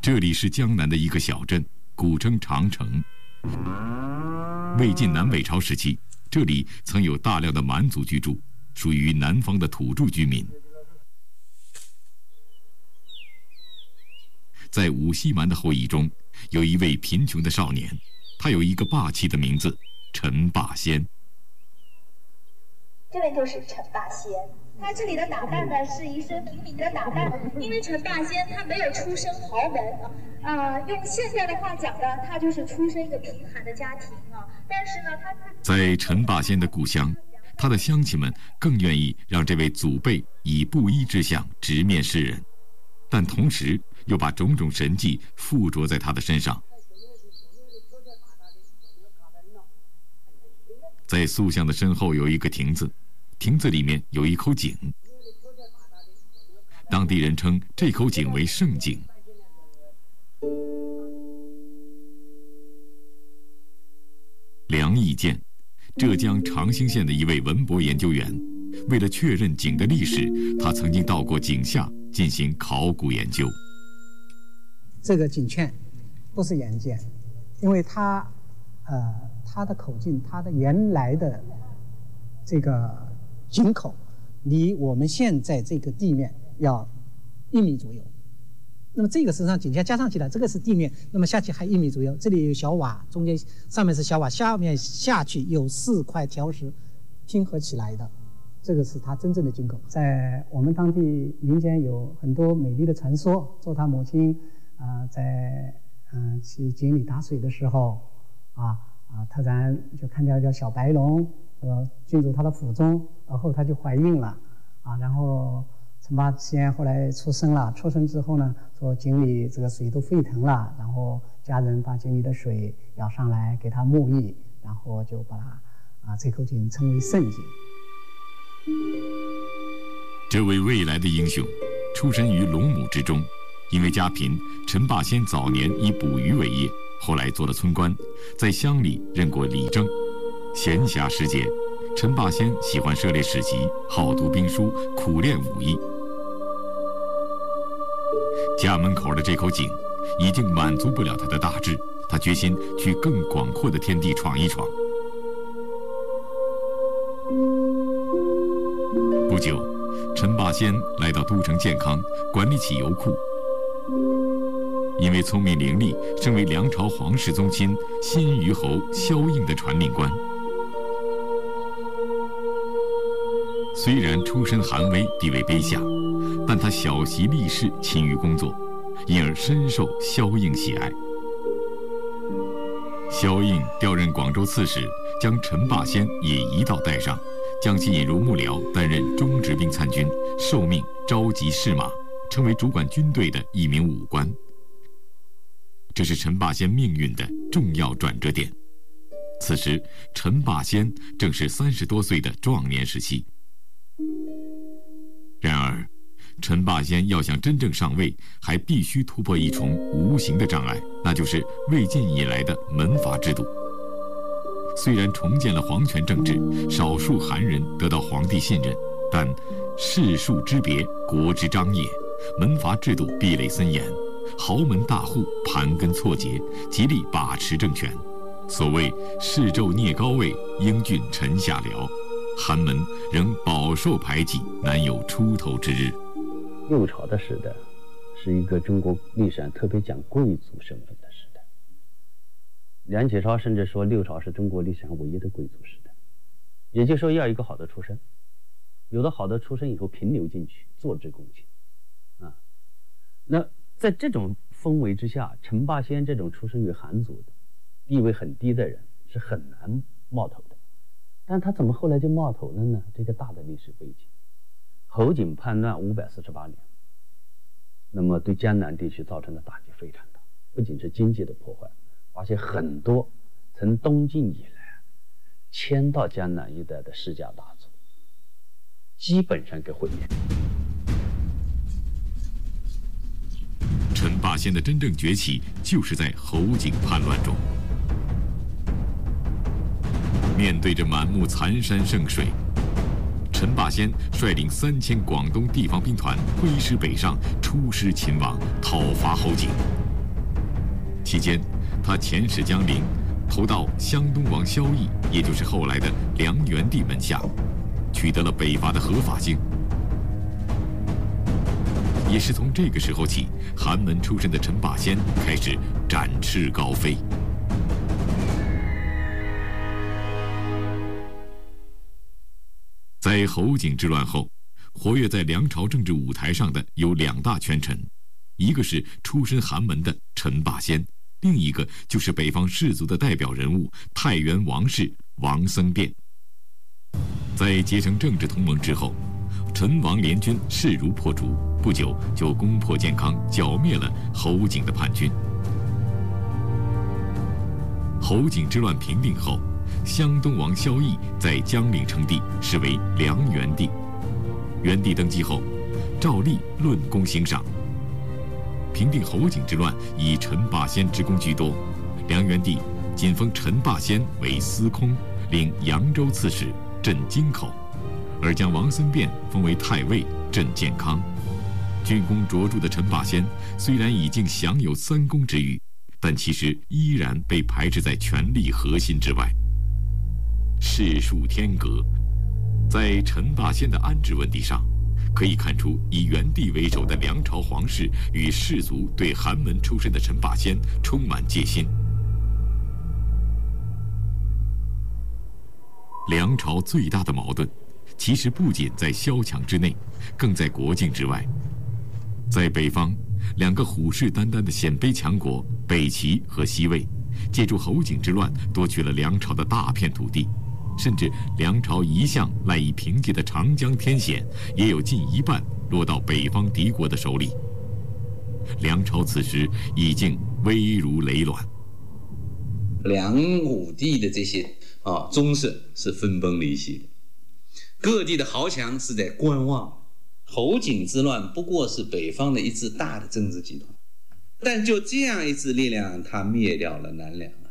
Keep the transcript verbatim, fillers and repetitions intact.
这里是江南的一个小镇，古称长城。魏晋南北朝时期，这里曾有大量的蛮族居住，属于南方的土著居民。在五溪蛮的后裔中，有一位贫穷的少年，他有一个霸气的名字——陈霸先。 这位就是陈霸先。他这里的打扮呢，是一身平民的打扮，因为陈霸先他没有出身豪门啊，呃，用现在的话讲呢，他就是出身一个贫寒的家庭啊。但是呢，他在陈霸先的故乡，他的乡亲们更愿意让这位祖辈以布衣之相直面世人，但同时又把种种神迹附着在他的身上。在塑像的身后有一个亭子，亭子里面有一口井，当地人称这口井为圣井。梁义建，浙江长兴县的一位文博研究员，为了确认井的历史，他曾经到过井下进行考古研究。 这个井圈不是原件，因为它，呃，它的口径，它的原来的这个井口，离我们现在这个地面要一米左右。那么这个实际上井圈加上去了，这个是地面，那么下去还一米左右。这里有小瓦，中间上面是小瓦，下面下去有四块条石拼合起来的，这个是它真正的井口。在我们当地民间有很多美丽的传说，说他母亲啊、呃，在嗯、呃、去井里打水的时候，啊啊，突然就看到一条小白龙，呃，进入她的腹中，然后她就怀孕了，啊，然后陈霸先后来出生了，出生之后呢，说井里这个水都沸腾了，然后家人把井里的水舀上来给他沐浴，然后就把它啊这口井称为圣井。 这位未来的英雄，出身于龙母之中，因为家贫，陈霸先早年以捕鱼为业，后来做了村官，在乡里任过里正。闲暇时节，陈霸先喜欢涉猎史籍，好读兵书，苦练武艺。家门口的这口井已经满足不了他的大志，他决心去更广阔的天地闯一闯。不久，陈霸先来到都城建康，管理起油库。因为聪明伶俐，升为梁朝皇室宗亲新余侯萧应的传令官。虽然出身寒微，地位卑下，但他小习立事，勤于工作，因而深受萧应喜爱。萧应调任广州刺史，将陈霸先也移到代上，将其引入幕僚，担任中直兵参军，受命召集士马，成为主管军队的一名武官。这是陈霸先命运的重要转折点。此时，陈霸先正是三十多岁的壮年时期。然而，陈霸先要想真正上位，还必须突破一重无形的障碍，那就是魏晋以来的门阀制度。虽然重建了皇权政治，少数寒人得到皇帝信任，但世庶之别，国之章也，门阀制度壁垒森严，豪门大户盘根错节，极力把持政权。所谓世胄聂高位，英俊臣下僚，寒门仍饱受排挤，难有出头之日。 六朝的时代是一个中国历史上特别讲贵族身份的时代。梁启超甚至说六朝是中国历史上唯一的贵族时代，也就是说要一个好的出身，有了好的出身以后平流进去，做之贡献啊。那在这种氛围之下，陈霸先这种出身于寒族的地位很低的人是很难冒头的。但他怎么后来就冒头了呢？这个大的历史背景，侯景叛乱五百四十八年，那么对江南地区造成的打击非常大，不仅是经济的破坏，而且很多从东晋以来迁到江南一带的世家大族基本上给毁灭。 陈霸先的真正崛起就是在侯景叛乱中。面对着满目残山剩水，陈霸先率领三千广东地方兵团挥师北上，出师秦王，讨伐侯景。 期间，他遣使将领投到湘东王萧绎，也就是后来的梁元帝门下，取得了北伐的合法性。也是从这个时候起，寒门出身的陈霸先开始展翅高飞。在侯景之乱后，活跃在梁朝政治舞台上的有两大权臣，一个是出身寒门的陈霸先，另一个就是北方士族的代表人物太原王氏王僧辩。在结成政治同盟之后，陈王联军势如破竹，不久就攻破建康，剿灭了侯景的叛军。侯景之乱平定后，湘东王萧绎在江陵称帝，是为梁元帝。元帝登基后，照例论功行赏。平定侯景之乱以陈霸先之功居多，梁元帝仅封陈霸先为司空，领扬州刺史，镇京口，而将王僧辩封为太尉，镇建康。军功卓著的陈霸先虽然已经享有三公之誉，但其实依然被排斥在权力核心之外。世数天隔，在陈霸先的安置问题上，可以看出以元帝为首的梁朝皇室与士族对寒门出身的陈霸先充满戒心。梁朝最大的矛盾，其实不仅在萧墙之内，更在国境之外。在北方，两个虎视眈眈的鲜卑强国北齐和西魏，借助侯景之乱夺取了梁朝的大片土地，甚至梁朝一向赖以凭借的长江天险，也有近一半落到北方敌国的手里。梁朝此时已经危如累卵。 梁武帝的这些啊宗室是分崩离析的，各地的豪强是在观望。侯景之乱不过是北方的一支大的政治集团，但就这样一支力量，他灭掉了南梁。